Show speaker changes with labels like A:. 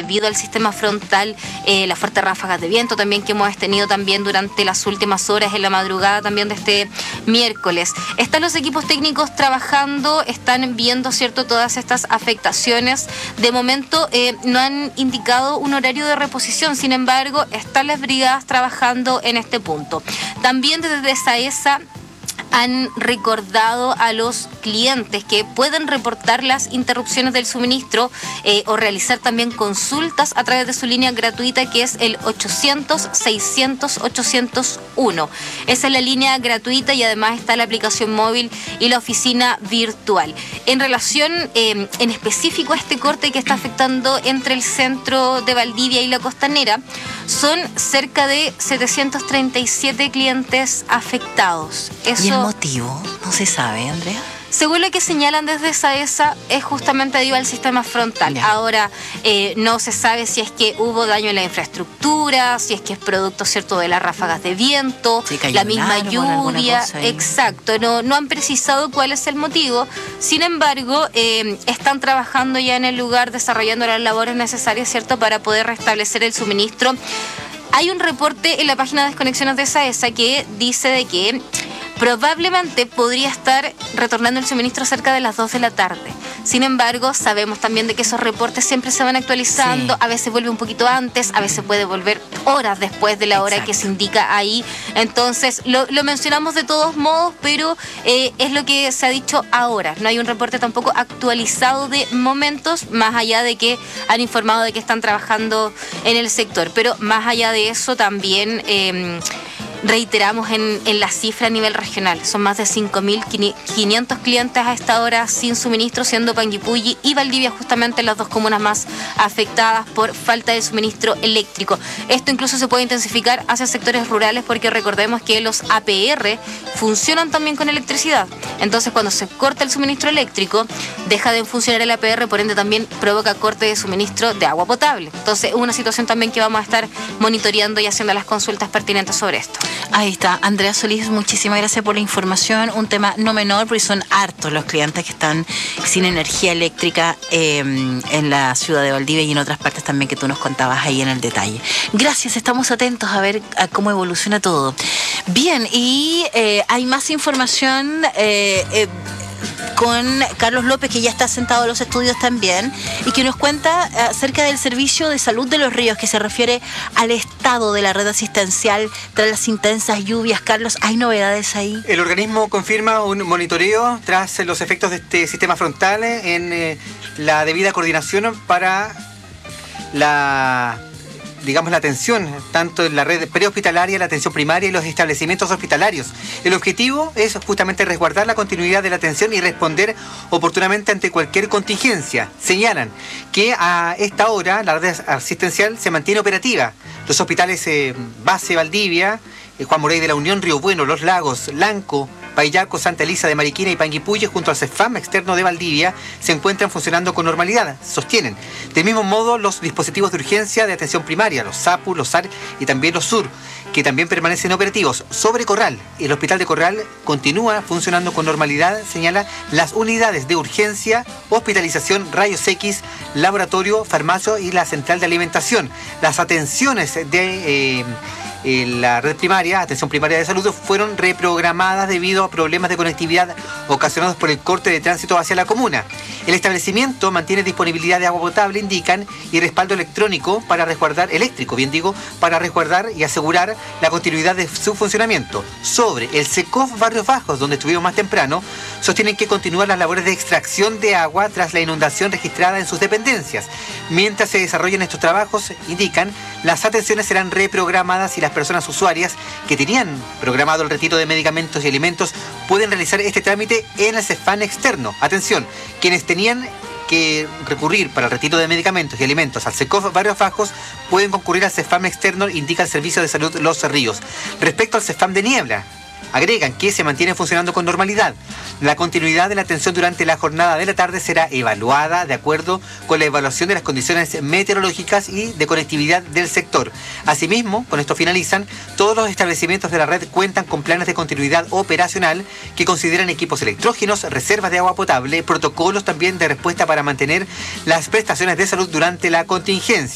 A: debido al sistema frontal, las fuertes ráfagas de viento también que hemos tenido también durante las últimas horas en la madrugada también de este miércoles. Están los equipos técnicos trabajando, están viendo, ¿cierto?, todas estas afectaciones. De momento no han indicado un horario de reposición, sin embargo, están las brigadas trabajando en este punto. También desde SAESA han recordado a los clientes que pueden reportar las interrupciones del suministro o realizar también consultas a través de su línea gratuita, que es el 800-600-801. Esa es la línea gratuita y además está la aplicación móvil y la oficina virtual. En relación en específico a este corte que está afectando entre el centro de Valdivia y la costanera, son cerca de 737 clientes afectados.
B: ¿Y el motivo? ¿No se sabe, Andrea?
A: Según lo que señalan desde SAESA, es justamente debido al sistema frontal.
B: Ya.
A: Ahora, no se sabe si es que hubo daño en la infraestructura, si es que es producto, ¿cierto?, de las ráfagas de viento,
B: Sí,
A: la misma lluvia.
B: Cosa,
A: exacto, no han precisado cuál es el motivo. Sin embargo, están trabajando ya en el lugar, desarrollando las labores necesarias, ¿cierto?, para poder restablecer el suministro. Hay un reporte en la página de desconexiones de SAESA que dice de que probablemente podría estar retornando el suministro cerca de las 2 de la tarde. Sin embargo, sabemos también de que esos reportes siempre se van actualizando.
B: Sí.
A: A veces vuelve un poquito antes, a veces puede volver horas después de la hora
B: Exacto.
A: que se indica ahí. Entonces, lo mencionamos de todos modos, pero es lo que se ha dicho ahora. No hay un reporte tampoco actualizado de momentos, más allá de que han informado de que están trabajando en el sector. Pero más allá de eso, también reiteramos en la cifra a nivel regional. Son más de 5.500 clientes a esta hora sin suministro, siendo Panguipulli y Valdivia justamente las dos comunas más afectadas por falta de suministro eléctrico. Esto incluso se puede intensificar hacia sectores rurales porque recordemos que los APR funcionan también con electricidad. Entonces, cuando se corta el suministro eléctrico, deja de funcionar el APR, por ende también provoca corte de suministro de agua potable. Entonces, es una situación también que vamos a estar monitoreando y haciendo las consultas pertinentes sobre esto.
B: Ahí está, Andrea Solís, muchísimas gracias por la información. Un tema no menor, porque son hartos los clientes que están sin energía eléctrica en la ciudad de Valdivia y en otras partes también que tú nos contabas ahí en el detalle. Gracias, estamos atentos a ver a cómo evoluciona todo. Bien, y hay más información con Carlos López, que ya está sentado en los estudios también, y que nos cuenta acerca del servicio de salud de Los Ríos, que se refiere al estado de la red asistencial tras las intensas lluvias. Carlos, ¿hay novedades ahí?
C: El organismo confirma un monitoreo tras los efectos de este sistema frontal en la debida coordinación para la atención, tanto en la red prehospitalaria, la atención primaria y los establecimientos hospitalarios. El objetivo es justamente resguardar la continuidad de la atención y responder oportunamente ante cualquier contingencia. Señalan que a esta hora la red asistencial se mantiene operativa. Los hospitales Base Valdivia, Juan Morey de la Unión, Río Bueno, Los Lagos, Lanco, Payaco, Santa Elisa de Mariquina y Panguipulli, junto al CEFAM externo de Valdivia, se encuentran funcionando con normalidad, sostienen. Del mismo modo, los dispositivos de urgencia de atención primaria, los SAPU, los SAR y también los SUR, que también permanecen operativos. Sobre Corral, el hospital de Corral continúa funcionando con normalidad, señala las unidades de urgencia, hospitalización, rayos X, laboratorio, farmacia y la central de alimentación. Las atenciones de la red primaria, atención primaria de salud, fueron reprogramadas debido a problemas de conectividad ocasionados por el corte de tránsito hacia la comuna. El establecimiento mantiene disponibilidad de agua potable, indican, y respaldo electrónico para resguardar, para resguardar y asegurar la continuidad de su funcionamiento. Sobre el SECOF Barrios Bajos, donde estuvimos más temprano, sostienen que continúan las labores de extracción de agua tras la inundación registrada en sus dependencias. Mientras se desarrollan estos trabajos, indican, las atenciones serán reprogramadas y las personas usuarias que tenían programado el retiro de medicamentos y alimentos pueden realizar este trámite en el CEFAM externo. Atención, quienes tenían que recurrir para el retiro de medicamentos y alimentos al SECOF Barrios Bajos pueden concurrir al CEFAM externo, indica el Servicio de Salud Los Ríos. Respecto al CEFAM de Niebla, agregan que se mantiene funcionando con normalidad. La continuidad de la atención durante la jornada de la tarde será evaluada de acuerdo con la evaluación de las condiciones meteorológicas y de conectividad del sector. Asimismo, con esto finalizan, todos los establecimientos de la red cuentan con planes de continuidad operacional que consideran equipos electrógenos, reservas de agua potable, protocolos también de respuesta para mantener las prestaciones de salud durante la contingencia.